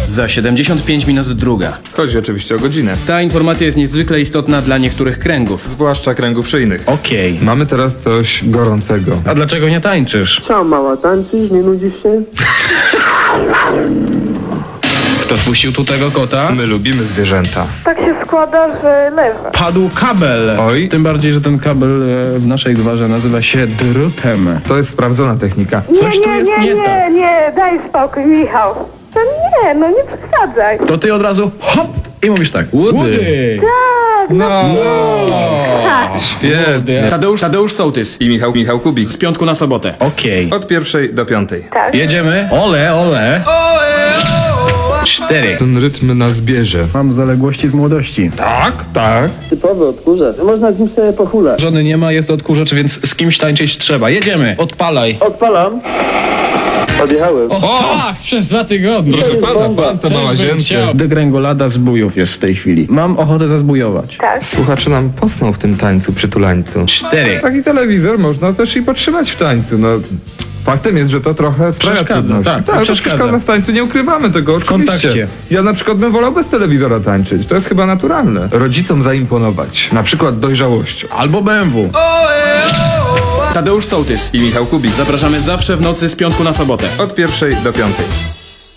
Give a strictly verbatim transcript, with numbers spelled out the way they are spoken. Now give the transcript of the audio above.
Za siedemdziesiąt pięć minut druga. Chodzi oczywiście o godzinę. Ta informacja jest niezwykle istotna dla niektórych kręgów. Zwłaszcza kręgów szyjnych. Okej. Mamy teraz coś gorącego. A dlaczego nie tańczysz? Co, mała, tańczysz? Nie nudzisz się? Kto wpuścił tu tego kota? My lubimy zwierzęta. Tak się składa, że leżę. Padł kabel. Oj. Tym bardziej, że ten kabel e, w naszej gwarze nazywa się drutem. To jest sprawdzona technika. Nie, Coś tu nie, jest nie, nie nie, tak. nie, daj spokój, Michał. To nie, no nie przesadzaj. To ty od razu hop i mówisz tak. Woody. Tak, No, tak. świetnie. Tadeusz, Tadeusz Sołtys. I Michał, Michał Kubik. Z piątku na sobotę. Okej. Od pierwszej do piątej. Tak. Jedziemy. Ole, ole. Cztery. Ten rytm nas bierze. Mam zaległości z młodości. Tak, tak. Typowy odkurzacz. Można z nim sobie pochulać. Żony nie ma, jest odkurzacz, więc z kimś tańczyć trzeba. Jedziemy. Odpalaj. Odpalam. Odjechałem. O, tak, przez dwa tygodnie. Proszę pana, pan tę łazienkę. Degrengolada zbójów jest w tej chwili. Mam ochotę zazbujować. Tak. Słuchacze nam posną w tym tańcu, przytulańcu. Cztery. Taki telewizor można też i podtrzymać w tańcu. No, faktem jest, że to trochę sprawia Przeszkadza, trudności. tak, tak, to przeszkadza. przeszkadza w tańcu, nie ukrywamy tego oczywiście. kontakcie. Ja na przykład bym wolał bez telewizora tańczyć. To jest chyba naturalne. Rodzicom zaimponować. Na przykład dojrzałością. Albo B M W. Tadeusz Sołtys. I Michał Kubik. Zapraszamy zawsze w nocy z piątku na sobotę. Od pierwszej do piątej.